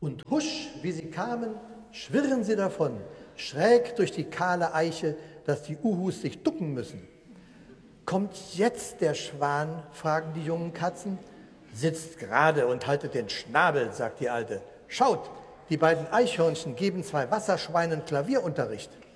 Und husch, wie sie kamen, schwirren sie davon, schräg durch die kahle Eiche, dass die Uhus sich ducken müssen. »Kommt jetzt der Schwan?« fragen die jungen Katzen. »Sitzt gerade und haltet den Schnabel«, sagt die Alte. »Schaut, die beiden Eichhörnchen geben 2 Wasserschweinen Klavierunterricht.«